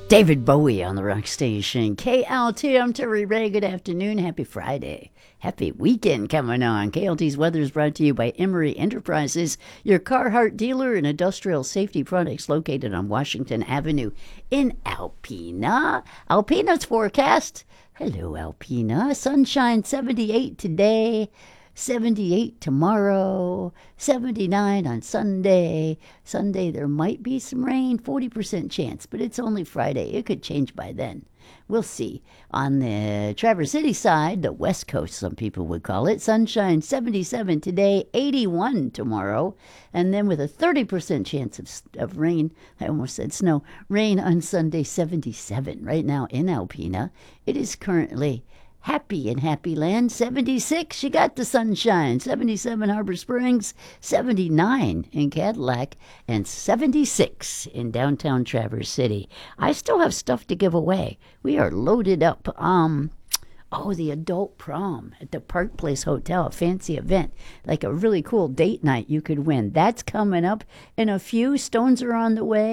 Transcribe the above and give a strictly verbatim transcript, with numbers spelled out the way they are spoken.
David Bowie on the rock station. K L T, I'm Terry Ray. Good afternoon. Happy Friday. Happy weekend coming on. K L T's weather is brought to you by Emery Enterprises, your Carhartt dealer in industrial safety products located on Washington Avenue in Alpena. Alpena's forecast. Hello, Alpena. Sunshine seventy-eight today. seventy-eight tomorrow, seventy-nine on Sunday. Sunday there might be some rain, forty percent chance, but it's only Friday. It could change by then. We'll see. On the Traverse City side, the West Coast, some people would call it, sunshine seventy-seven today, eighty-one tomorrow, and then with a thirty percent chance of, of rain, I almost said snow, rain on Sunday, seventy-seven. Right now in Alpena, it is currently happy in Happy Land, seventy-six. You got the sunshine. seventy-seven Harbor Springs, seventy-nine in Cadillac, and seventy-six in downtown Traverse City. I still have stuff to give away. We are loaded up. Um, oh, the adult prom at the Park Place Hotel, a fancy event, like a really cool date night you could win. That's coming up in a few. Stones are on the way.